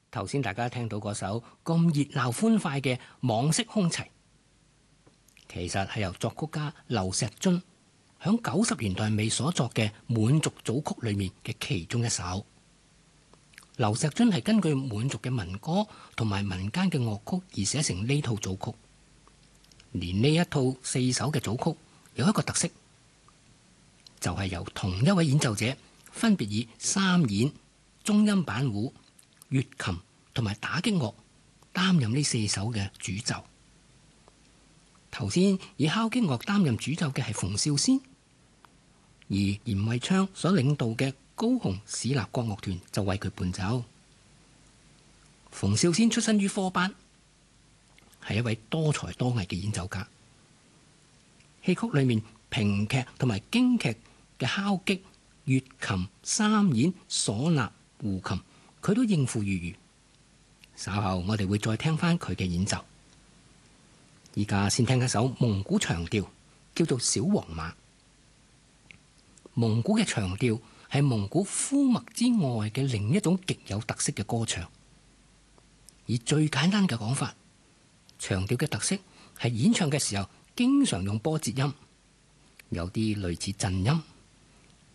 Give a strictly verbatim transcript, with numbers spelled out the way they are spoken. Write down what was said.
頭先大家聽到嗰首咁熱鬧歡快嘅《網式空齊》，其實係由作曲家劉錫尊響九十年代尾所作嘅滿族組曲裏面嘅其中一首。劉錫尊係根據滿族嘅民歌同埋民間嘅樂曲而寫成呢套組曲。連呢一套四首嘅組曲有一個特色，就係由同一位演奏者分別以三弦、中音板胡、月琴同埋打擊樂擔任呢四首嘅主奏。頭先以敲擊樂擔任主奏嘅係馮少先，而嚴惠昌所領導嘅高雄市立國樂團就為佢伴奏。馮少先出身於科班，係一位多才多藝嘅演奏家。戲曲裏面評劇同埋京劇嘅敲擊、月琴、三弦、嗩吶、胡琴，佢都應付如如。稍後我哋會再聽翻佢嘅演奏。依家先聽一首蒙古長調，叫做《小黃馬》。蒙古嘅長調係蒙古呼麥之外嘅另一種極有特色嘅歌唱。以最簡單嘅講法，長調嘅特色係演唱嘅時候經常用波節音，有啲類似震音。